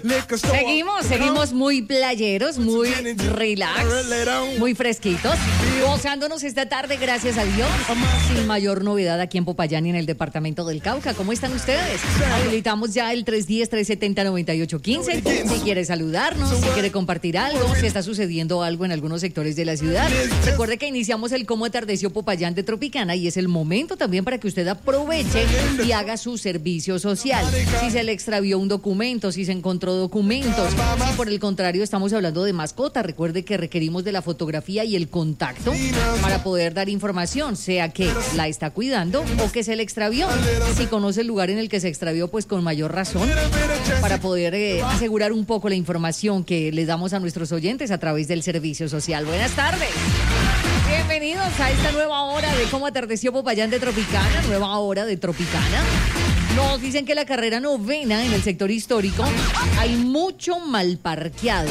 Seguimos muy playeros, muy relax, muy fresquitos, gozándonos esta tarde, gracias a Dios, sin mayor novedad aquí en Popayán y en el departamento del Cauca. ¿Cómo están ustedes? Habilitamos ya el 310-370-9815. Si quiere saludarnos, si quiere compartir algo, si está sucediendo algo en algunos sectores de la ciudad. Recuerde que iniciamos el Cómo Atardeció Popayán de Tropicana y es el momento también para que usted aproveche y haga su servicio social. Si se le extravió un documento, si se encontró documentos, si por el contrario estamos hablando de mascota, recuerde que requerimos de la fotografía y el contacto para poder dar información, sea que la está cuidando o que se le extravió. Si conoce el lugar en el que se extravió, pues con mayor razón, para poder asegurar un poco la información que le damos a nuestros oyentes a través del servicio social. Buenas tardes. Bienvenidos a esta nueva hora de Cómo Atardeció Popayán de Tropicana, nueva hora de Tropicana. Nos dicen que la carrera 9ª en el sector histórico hay mucho mal parqueado,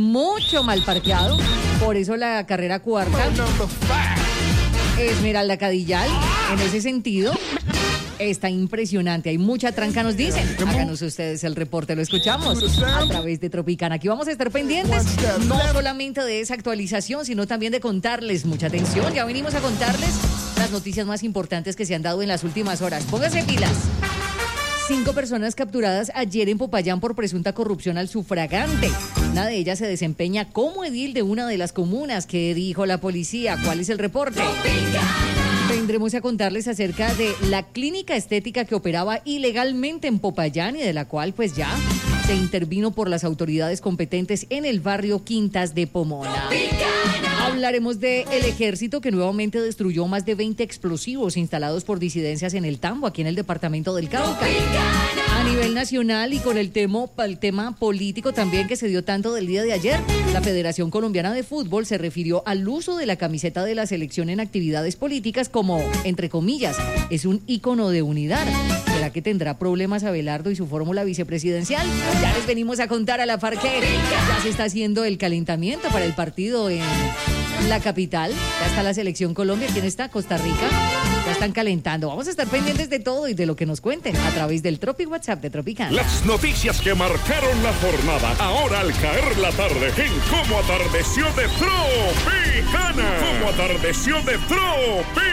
por eso la carrera 4ª, Esmeralda Cadillal, en ese sentido, está impresionante, hay mucha tranca, nos dicen. Háganos ustedes el reporte, lo escuchamos a través de Tropicana. Aquí vamos a estar pendientes, no solamente de esa actualización, sino también de contarles, mucha atención, ya venimos a contarles las noticias más importantes que se han dado en las últimas horas. Póngase pilas. 5 personas capturadas ayer en Popayán por presunta corrupción al sufragante. Una de ellas se desempeña como edil de una de las comunas. ¿Qué dijo la policía? ¿Cuál es el reporte? Vendremos a contarles acerca de la clínica estética que operaba ilegalmente en Popayán y de la cual pues ya se intervino por las autoridades competentes en el barrio Quintas de Pomona. Hablaremos del ejército que nuevamente destruyó más de 20 explosivos instalados por disidencias en el Tambo, aquí en el departamento del Cauca. A nivel nacional y con el tema político también que se dio tanto del día de ayer, la Federación Colombiana de Fútbol se refirió al uso de la camiseta de la selección en actividades políticas como, entre comillas, es un ícono de unidad. ¿Será que tendrá problemas Abelardo y su fórmula vicepresidencial? Ya les venimos a contar a la par que ya se está haciendo el calentamiento para el partido en la capital. Ya está la selección Colombia. ¿Quién está? Costa Rica. Ya están calentando. Vamos a estar pendientes de todo y de lo que nos cuenten a través del Tropic WhatsApp de Tropicana. Las noticias que marcaron la jornada. Ahora al caer la tarde en Cómo Atardeció de Tropicana. Cómo Atardeció de Tropicana.